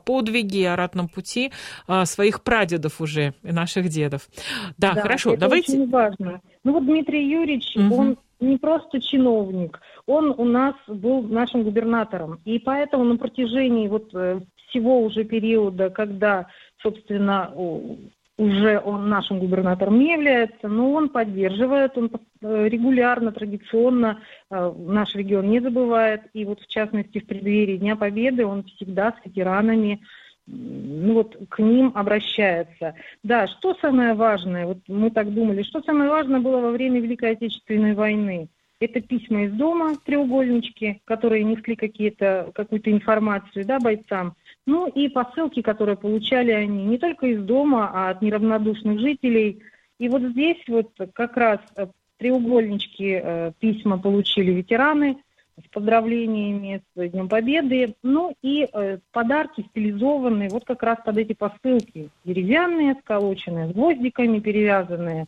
подвиге, о ратном пути своих прадедов уже и наших дедов. Да, хорошо, это давайте... очень важно. Ну вот Дмитрий Юрьевич, он не просто чиновник, он у нас был нашим губернатором. И поэтому на протяжении вот всего уже периода, когда, собственно, уже он нашим губернатором не является, но он поддерживает, он регулярно, традиционно наш регион не забывает. И вот в частности в преддверии Дня Победы он всегда с ветеранами, ну вот к ним обращается. Да, что самое важное, вот мы так думали, что самое важное было во время Великой Отечественной войны? Это письма из дома, треугольнички, которые несли какую-то информацию, да, бойцам. Ну и посылки, которые получали они не только из дома, а от неравнодушных жителей. И вот здесь вот как раз треугольнички письма получили ветераны с поздравлениями с Днем Победы. Ну и подарки стилизованные вот как раз под эти посылки. Деревянные, сколоченные, с гвоздиками перевязанные,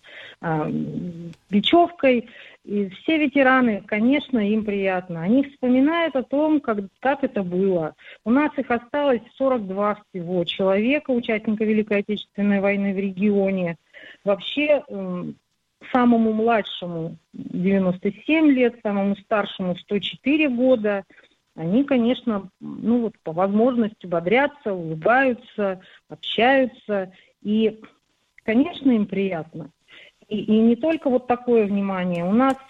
бечевкой. И все ветераны, конечно, им приятно. Они вспоминают о том, как это было. У нас их осталось 42 всего человека, участника Великой Отечественной войны в регионе. Вообще, самому младшему 97 лет, самому старшему 104 года. Они, конечно, ну вот по возможности бодрятся, улыбаются, общаются. И, конечно, им приятно. И не только вот такое внимание. У нас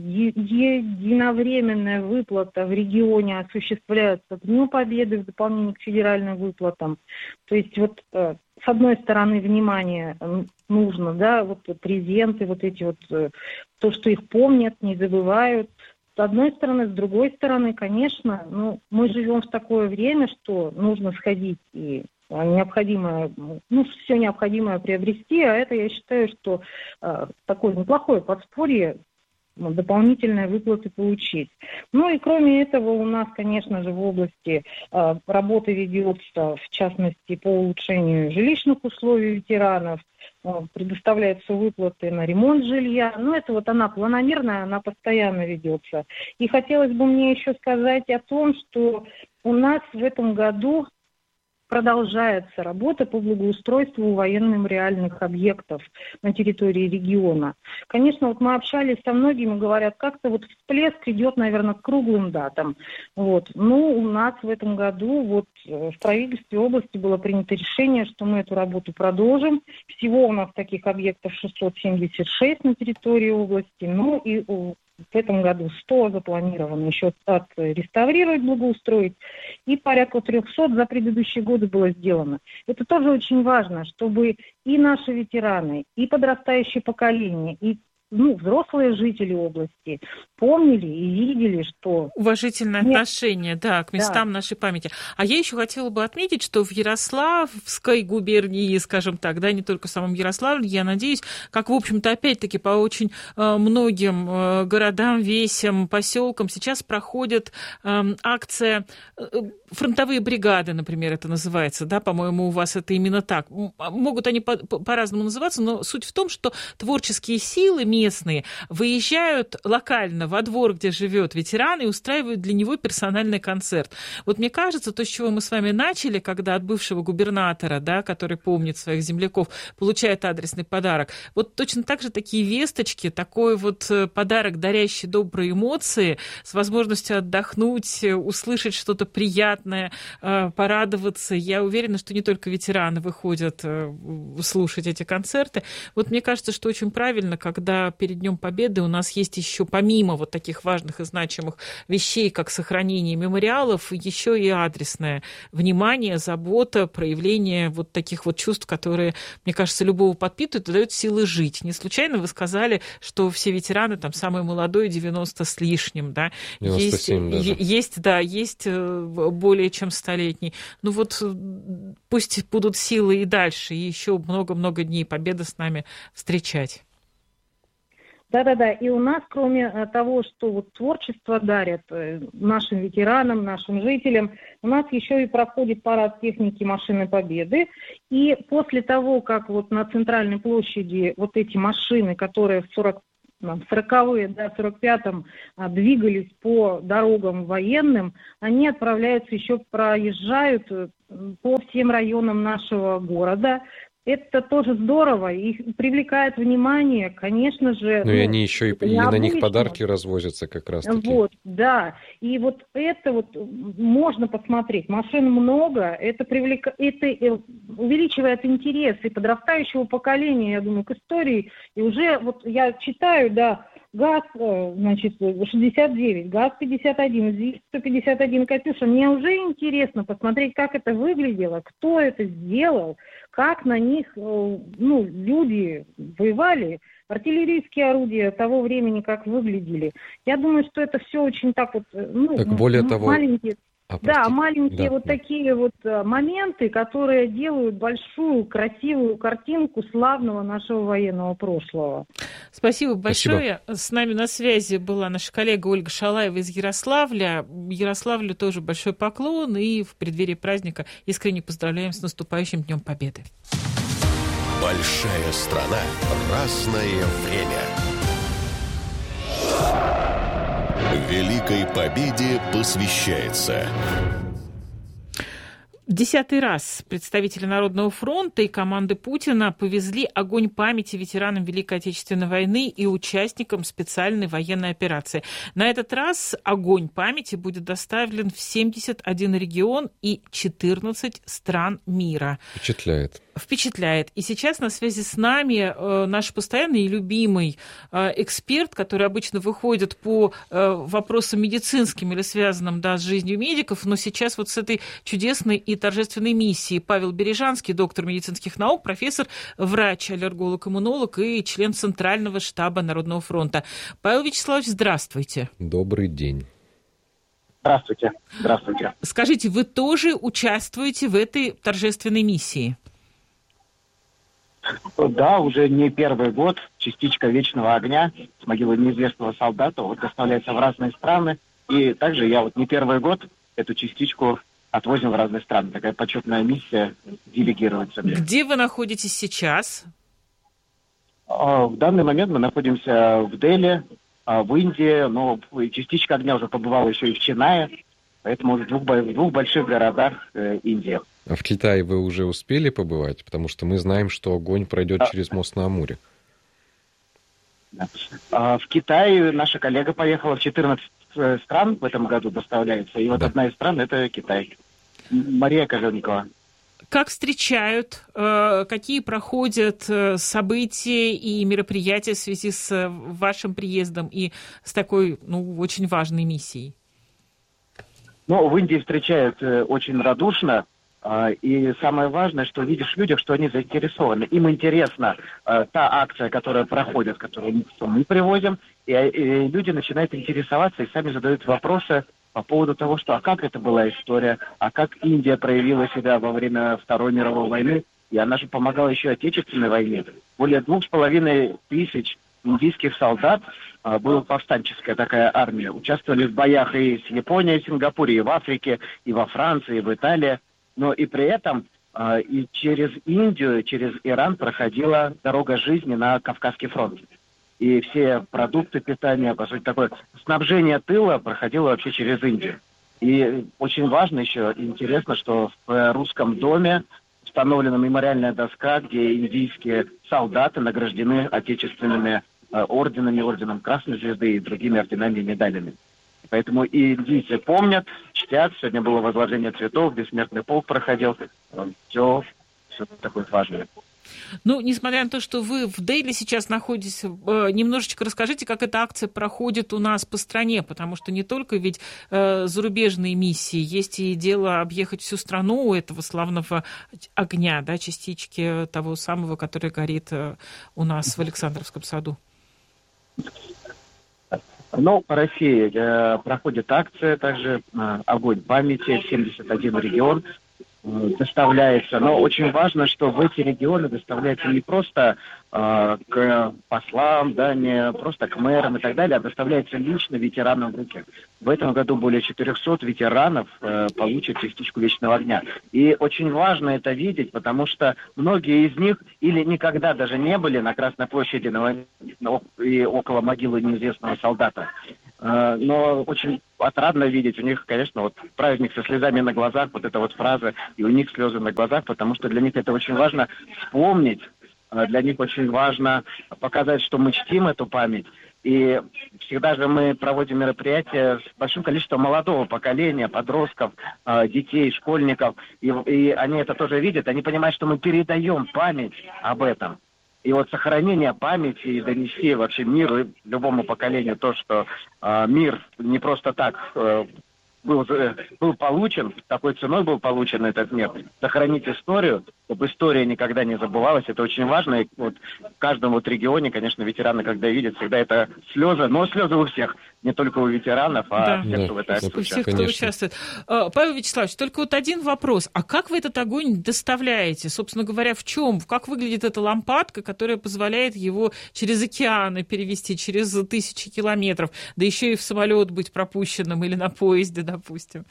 единовременная выплата в регионе осуществляется к Дню Победы в дополнение к федеральным выплатам. То есть вот с одной стороны внимание нужно, да, вот презенты, вот эти вот, то, что их помнят, не забывают. С одной стороны, с другой стороны, конечно, ну, мы живем в такое время, что нужно сходить и необходимое, ну, все необходимое приобрести, а это, я считаю, что такое неплохое подспорье, дополнительные выплаты получить. Ну и кроме этого у нас, конечно же, в области работа ведется, в частности, по улучшению жилищных условий ветеранов, предоставляются выплаты на ремонт жилья. Ну, это вот она планомерная, она постоянно ведется. И хотелось бы мне еще сказать о том, что у нас в этом году продолжается работа по благоустройству военно-мемориальных объектов на территории региона. Конечно, вот мы общались со многими, говорят, как-то вот всплеск идет, наверное, к круглым датам. Вот. Ну, у нас в этом году вот в правительстве области было принято решение, что мы эту работу продолжим. Всего у нас таких объектов 676 на территории области. Ну и в этом году 100 запланировано еще отреставрировать, благоустроить, и порядка 300 за предыдущие годы было сделано. Это тоже очень важно, чтобы и наши ветераны, и подрастающее поколение, и взрослые жители области помнили и видели, что... Уважительное отношение, да, к местам нашей памяти. А я еще хотела бы отметить, что в Ярославской губернии, скажем так, да, не только в самом Ярославле, я надеюсь, как, в общем-то, опять-таки по очень многим городам, весям, поселкам сейчас проходит акция «Фронтовые бригады», например, это называется, да, по-моему, у вас это именно так. Могут они по-разному называться, но суть в том, что творческие силы местные выезжают локально во двор, где живет ветеран, и устраивают для него персональный концерт. Вот мне кажется, то, с чего мы с вами начали, когда от бывшего губернатора, да, который помнит своих земляков, получает адресный подарок, вот точно так же такие весточки, такой вот подарок, дарящий добрые эмоции, с возможностью отдохнуть, услышать что-то приятное, порадоваться. Я уверена, что не только ветераны выходят слушать эти концерты. Вот мне кажется, что очень правильно, когда перед Днем Победы у нас есть еще, помимо вот таких важных и значимых вещей, как сохранение мемориалов, еще и адресное внимание, забота, проявление вот таких вот чувств, которые, мне кажется, любого подпитывают и дают силы жить. Не случайно вы сказали, что все ветераны, там, самый молодой, 90 с лишним, да? 97 есть более чем столетний. Ну вот пусть будут силы и дальше, и еще много-много дней Победы с нами встречать. Да-да-да, и у нас, кроме того, что вот творчество дарят нашим ветеранам, нашим жителям, у нас еще и проходит парад техники машины Победы. И после того, как вот на центральной площади вот эти машины, которые в в 40-е, да, в 45-м двигались по дорогам военным, они отправляются, еще проезжают по всем районам нашего города. Это тоже здорово и привлекает внимание, конечно же. Ну и они еще и на них подарки развозятся как раз-таки. Вот, да. И вот это вот можно посмотреть. Машин много, это увеличивает интерес и подрастающего поколения, я думаю, к истории. И уже вот я читаю, да, ГАЗ, значит, 69, ГАЗ 51, ЗИС 151 «Катюша». Мне уже интересно посмотреть, как это выглядело, кто это сделал, как на них, люди воевали, артиллерийские орудия того времени, как выглядели. Я думаю, что это все очень так вот, так более маленькие... маленькие такие вот моменты, которые делают большую, красивую картинку славного нашего военного прошлого. Спасибо большое. С нами на связи была наша коллега Ольга Шалаева из Ярославля. Ярославлю тоже большой поклон, и в преддверии праздника искренне поздравляем с наступающим Днем Победы. Большая страна, разное время. Великой Победе посвящается. 10-й раз представители Народного фронта и команды Путина повезли огонь памяти ветеранам Великой Отечественной войны и участникам специальной военной операции. На этот раз огонь памяти будет доставлен в 71 регион и 14 стран мира. Впечатляет. И сейчас на связи с нами наш постоянный и любимый эксперт, который обычно выходит по вопросам медицинским или связанным, с жизнью медиков, но сейчас вот с этой чудесной и торжественной миссией. Павел Бережанский, доктор медицинских наук, профессор, врач, аллерголог, иммунолог и член Центрального штаба Народного фронта. Павел Вячеславович, здравствуйте. Добрый день. Здравствуйте. Здравствуйте. Скажите, вы тоже участвуете в этой торжественной миссии? Да, уже не первый год частичка вечного огня с могилы неизвестного солдата доставляется в разные страны. И также я не первый год эту частичку отвозим в разные страны. Такая почетная миссия делегируется мне. Где вы находитесь сейчас? В данный момент мы находимся в Дели, в Индии, но частичка огня уже побывала еще и в Чинае, поэтому в двух больших городах Индии. А в Китае вы уже успели побывать? Потому что мы знаем, что огонь пройдет через мост на Амуре. Да. В Китае наша коллега поехала, в 14 стран в этом году доставляется. И одна из стран — это Китай. Мария Кожевникова. Как встречают, какие проходят события и мероприятия в связи с вашим приездом и с такой, очень важной миссией? В Индии встречают очень радушно. И самое важное, что видишь в людях, что они заинтересованы. Им интересна та акция, которая проходит, которую мы привозим, и люди начинают интересоваться и сами задают вопросы по поводу того, что как это была история, как Индия проявила себя во время Второй мировой войны, и она же помогала еще Отечественной войне. Более 2500 индийских солдат, была повстанческая такая армия, участвовали в боях и с Японией, и в Сингапуре, и в Африке, и во Франции, и в Италии. Но и при этом и через Индию, через Иран проходила дорога жизни на Кавказский фронт. И все продукты питания, по сути, такое снабжение тыла проходило вообще через Индию. И очень важно еще, интересно, что в Русском доме установлена мемориальная доска, где индийские солдаты награждены отечественными орденами, орденом Красной Звезды и другими орденами и медалями. Поэтому и индийцы помнят, чтят. Сегодня было возложение цветов, бессмертный полк проходил. Все такое важное. Несмотря на то, что вы в Дели сейчас находитесь, немножечко расскажите, как эта акция проходит у нас по стране, потому что не только ведь зарубежные миссии, есть и дело объехать всю страну у этого славного огня, частички того самого, который горит у нас в Александровском саду. По России проходит акция также «Огонь памяти», 71 регион. доставляется. Но очень важно, что в эти регионы доставляется не просто к послам, да, не просто к мэрам и так далее, а доставляется лично ветеранам в руки. В этом году более 400 ветеранов получат частичку вечного огня. И очень важно это видеть, потому что многие из них или никогда даже не были на Красной площади и около могилы неизвестного солдата. Но очень отрадно видеть у них, конечно, вот праздник со слезами на глазах, вот эта вот фраза, и у них слезы на глазах, потому что для них это очень важно вспомнить, для них очень важно показать, что мы чтим эту память. И всегда же мы проводим мероприятия с большим количеством молодого поколения, подростков, детей, школьников, и они это тоже видят, они понимают, что мы передаем память об этом. И вот сохранение памяти и донести вообще миру и любому поколению то, что мир не просто так был получен, такой ценой был получен этот мир. Сохранить историю, чтобы история никогда не забывалась, это очень важно. И вот в каждом вот регионе, конечно, ветераны, когда видят, всегда это слезы, но слезы у всех, не только у ветеранов, а всех, кто в этой акции участвует. Всех, кто участвует. Павел Вячеславович, только вот один вопрос. А как вы этот огонь доставляете? Собственно говоря, в чем? Как выглядит эта лампадка, которая позволяет его через океаны перевести, через 1000 километров, да еще и в самолет быть пропущенным или на поезде, допустим?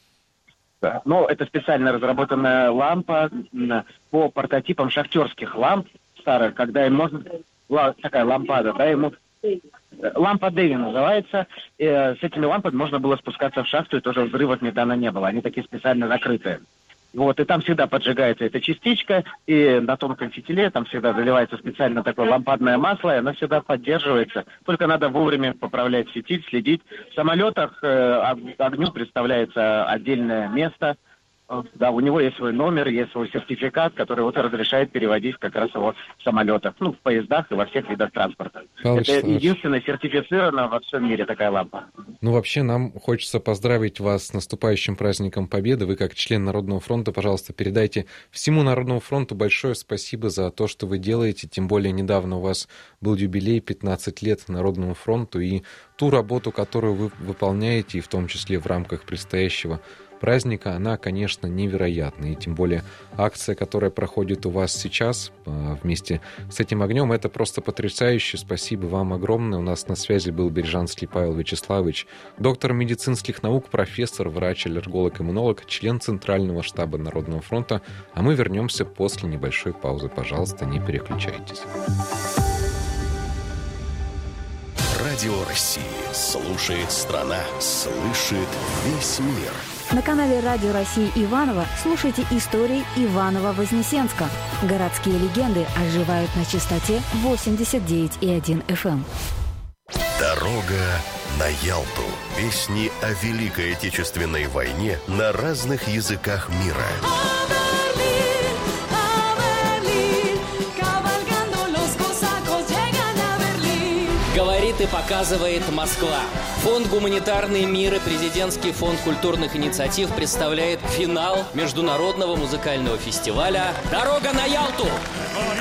Да. Ну, это специально разработанная лампа по прототипам шахтерских ламп старых, когда им можно... Такая лампада, да, ему... Лампа Дэви называется. И с этими лампами можно было спускаться в шахту, и тоже взрывов метана не было. Они такие специально закрытые. Вот, и там всегда поджигается эта частичка, и на тонком фитиле там всегда заливается специально такое лампадное масло, и оно всегда поддерживается. Только надо вовремя поправлять фитиль, следить. В самолетах огню представляется отдельное место. Да, у него есть свой номер, есть свой сертификат, который вот разрешает переводить как раз его в самолетах, в поездах и во всех видах транспорта. Это единственная сертифицированная во всем мире такая лампа. Ну, вообще, нам хочется поздравить вас с наступающим праздником Победы. Вы, как член Народного фронта, пожалуйста, передайте всему Народному фронту большое спасибо за то, что вы делаете. Тем более, недавно у вас был юбилей, 15 лет Народному фронту, и ту работу, которую вы выполняете, и в том числе в рамках предстоящего праздника, она, конечно, невероятна. И тем более акция, которая проходит у вас сейчас вместе с этим огнем, это просто потрясающе. Спасибо вам огромное. У нас на связи был Бережанский Павел Вячеславович, доктор медицинских наук, профессор, врач, аллерголог, иммунолог, член Центрального штаба Народного фронта. А мы вернемся после небольшой паузы. Пожалуйста, не переключайтесь. Радио России слушает страна, слышит весь мир. На канале Радио России Иваново слушайте истории Иваново-Вознесенска. Городские легенды оживают на частоте 89,1 FM. Дорога на Ялту. Песни о Великой Отечественной войне на разных языках мира. Говорит и показывает Москва. Фонд «Гуманитарный мир» и Президентский фонд культурных инициатив представляет финал международного музыкального фестиваля «Дорога на Ялту».